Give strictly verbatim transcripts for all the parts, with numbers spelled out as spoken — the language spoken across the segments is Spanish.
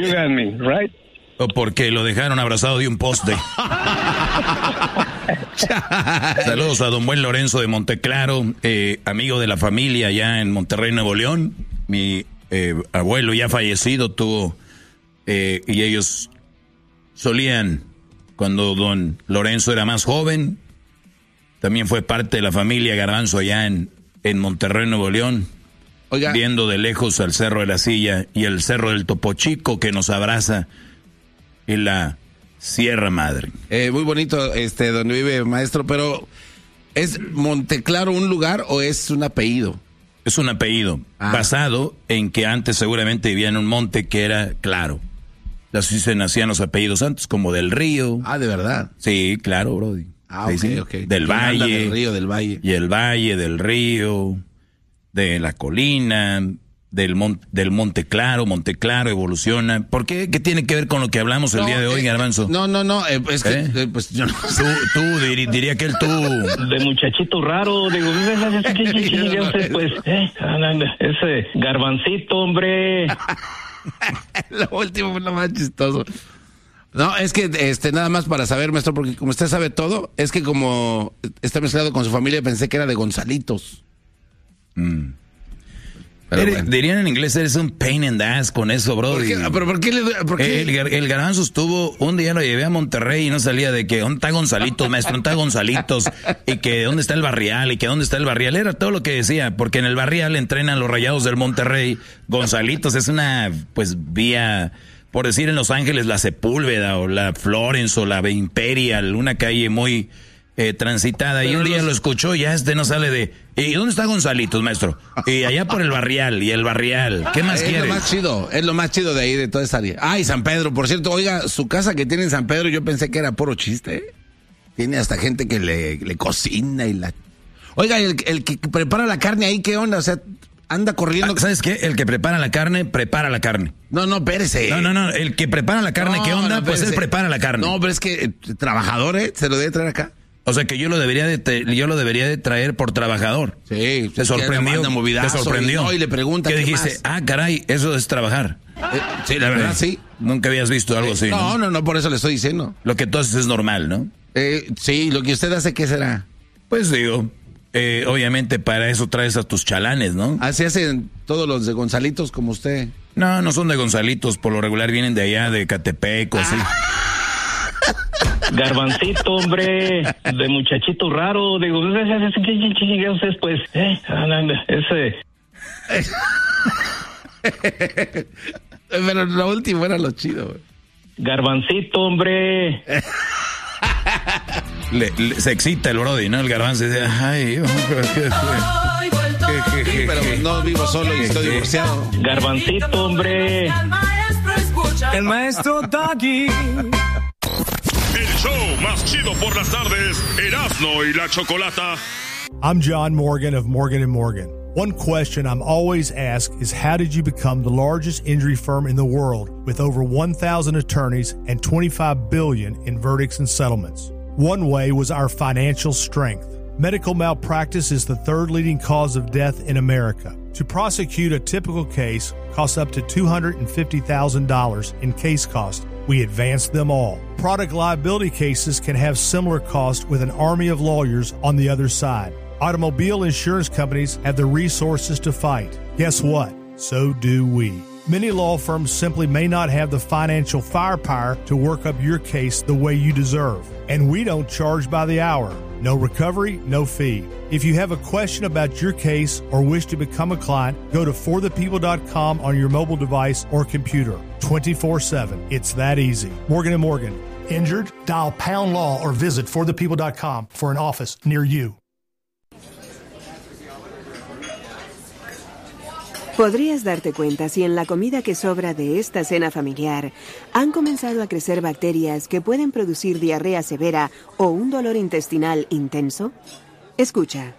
You got me, right? O porque lo dejaron abrazado de un poste. Saludos a don buen Lorenzo de Monteclaro, eh, amigo de la familia allá en Monterrey, Nuevo León. Mi eh, abuelo ya fallecido tuvo, eh, y ellos solían, cuando don Lorenzo era más joven, también fue parte de la familia Garbanzo allá en, en Monterrey, Nuevo León. Oiga. Viendo de lejos al Cerro de la Silla y el Cerro del Topo Chico que nos abraza en la Sierra Madre. Eh, muy bonito este donde vive, maestro, pero ¿es Monteclaro un lugar o es un apellido? Es un apellido, ah. basado en que antes seguramente vivía en un monte que era claro. Así se nacían los apellidos antes, como del Río. Ah, ¿de verdad? Sí, claro, brody. Ah, sí, ok, sí. ok. Del Valle. Del Río, del Valle. Y el Valle, del Río, de la colina, del, mon, del Monte Claro, Monte Claro evoluciona. ¿Por qué? ¿Qué tiene que ver con lo que hablamos el no, día de hoy, eh, Garbanzo? No, no, no, eh, es que, ¿Eh? eh, pues yo no sé. Tú, tú dir, diría que él tú. De muchachito raro, digo, pues, eh, ese garbancito, hombre. Lo último fue lo más chistoso. No, es que este nada más para saber, maestro, porque como usted sabe todo, es que como está mezclado con su familia, pensé que era de Gonzalitos. Mm. Pero bueno. Dirían en inglés, eres un pain in the ass con eso, bro. ¿Por qué? ¿Pero por qué? Le, por qué? El, el Garbanzo estuvo, un día lo llevé a Monterrey y no salía de que, ¿dónde está Gonzalitos, maestro? ¿Dónde está Gonzalitos? Y que, ¿dónde está el Barrial? Y que, ¿dónde está el Barrial? Era todo lo que decía, porque en el Barrial entrenan los Rayados del Monterrey. Gonzalitos es una, pues, vía, por decir en Los Ángeles, la Sepúlveda o la Florence o la Imperial, una calle muy eh, transitada. Pero y un día los... lo escuchó y ya este no sale de... ¿Y dónde está Gonzalitos, maestro? Y allá por el Barrial, y el Barrial. ¿Qué más es quieres? Es lo más chido, es lo más chido de ahí, de toda esa área. Ah, y San Pedro, por cierto, oiga, su casa que tiene en San Pedro, yo pensé que era puro chiste, ¿eh? Tiene hasta gente que le, le cocina y la... Oiga, el, el que prepara la carne ahí, ¿qué onda? O sea, anda corriendo... Ah, ¿sabes qué? El que prepara la carne, prepara la carne. No, no, espérese. No, no, no, el que prepara la carne, no, ¿qué onda? No, pues él prepara la carne. No, pero es que, eh, trabajador, ¿eh? Se lo debe traer acá. O sea que yo lo debería de te, yo lo debería de traer por trabajador. Sí, te sorprendió. Te sorprendió. Y, no, y le pregunta ¿Qué qué dijiste? Más? Ah, caray, eso es trabajar. Eh, sí, la verdad, sí. Nunca habías visto algo así. No, no, no, no, por eso le estoy diciendo. Lo que tú haces es normal, ¿no? Eh, sí, lo que usted hace, ¿qué será? Pues digo, eh, obviamente para eso traes a tus chalanes, ¿no? Así hacen todos los de Gonzalitos como usted. No, no son de Gonzalitos, por lo regular vienen de allá, de Catepec o así. Ah. Garbancito, hombre, de muchachito raro, digo, ese pues, eh, ese. Pero lo último era lo chido, güey. Garbancito, hombre. Le, le, se excita el brody, ¿no? El garbanzo dice, ay, sí, pero no vivo solo y estoy divorciado. Garbancito, hombre. El maestro Doggy. El show más chido por las tardes, Erasmo y la Chocolata. I'm John Morgan of Morgan and Morgan. One question I'm always asked is how did you become the largest injury firm in the world with over one thousand attorneys and twenty-five billion dollars in verdicts and settlements? One way was our financial strength. Medical malpractice is the third leading cause of death in America. To prosecute a typical case costs up to two hundred fifty thousand dollars in case costs. We advance them all. Product liability cases can have similar costs with an army of lawyers on the other side. Automobile insurance companies have the resources to fight. Guess what? So do we. Many law firms simply may not have the financial firepower to work up your case the way you deserve. And we don't charge by the hour. No recovery, no fee. If you have a question about your case or wish to become a client, go to for the people dot com on your mobile device or computer. twenty-four seven. It's that easy. Morgan and Morgan. Injured? Dial pound law or visit for the people dot com for an office near you. Podrías darte cuenta si en la comida que sobra de esta cena familiar han comenzado a crecer bacterias que pueden producir diarrea severa o un dolor intestinal intenso. Escucha.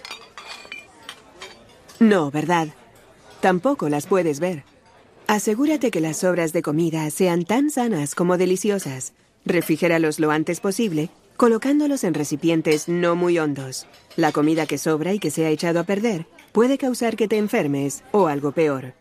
No, ¿verdad? Tampoco las puedes ver. Asegúrate que las sobras de comida sean tan sanas como deliciosas. Refrigéralos lo antes posible, colocándolos en recipientes no muy hondos. La comida que sobra y que se ha echado a perder puede causar que te enfermes o algo peor.